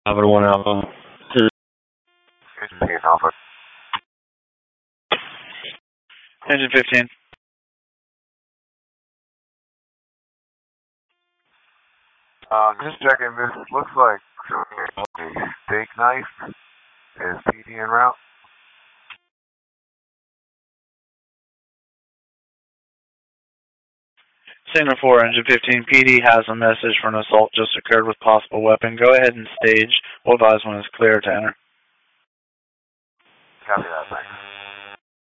Alpha 1 Alpha. Engine Alpha. Engine 15. Just checking. This looks like a steak knife. Is PD en route? Signal 4, Engine 15. PD has a message for an assault just occurred with possible weapon. Go ahead and stage. We'll advise when it's clear to enter. Copy that, thanks.